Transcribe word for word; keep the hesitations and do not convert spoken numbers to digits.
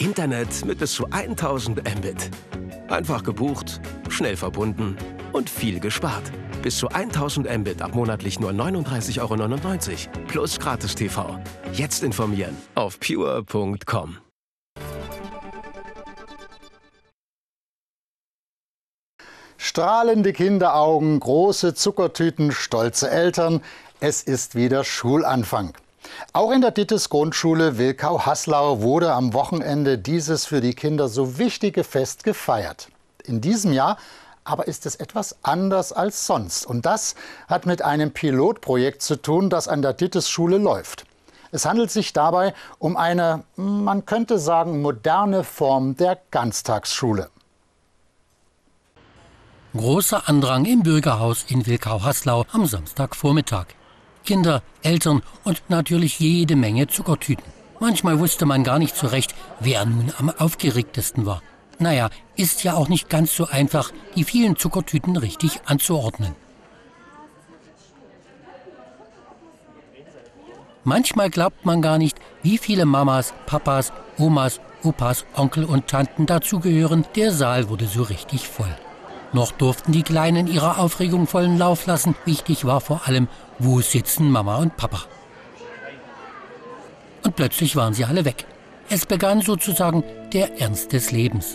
Internet mit bis zu tausend Mbit. Einfach gebucht, schnell verbunden und viel gespart. Bis zu tausend Mbit ab monatlich nur neununddreißig Euro neunundneunzig plus Gratis-T V. Jetzt informieren auf pure punkt com. Strahlende Kinderaugen, große Zuckertüten, stolze Eltern. Es ist wieder Schulanfang. Auch in der Dittes Grundschule Wilkau-Haslau wurde am Wochenende dieses für die Kinder so wichtige Fest gefeiert. In diesem Jahr aber ist es etwas anders als sonst. Und das hat mit einem Pilotprojekt zu tun, das an der Dittes Schule läuft. Es handelt sich dabei um eine, man könnte sagen, moderne Form der Ganztagsschule. Großer Andrang im Bürgerhaus in Wilkau-Haslau am Samstagvormittag. Kinder, Eltern und natürlich jede Menge Zuckertüten. Manchmal wusste man gar nicht so recht, wer nun am aufgeregtesten war. Naja, ist ja auch nicht ganz so einfach, die vielen Zuckertüten richtig anzuordnen. Manchmal glaubt man gar nicht, wie viele Mamas, Papas, Omas, Opas, Onkel und Tanten dazugehören. Der Saal wurde so richtig voll. Noch durften die Kleinen ihrer Aufregung vollen Lauf lassen. Wichtig war vor allem, wo sitzen Mama und Papa. Und plötzlich waren sie alle weg. Es begann sozusagen der Ernst des Lebens.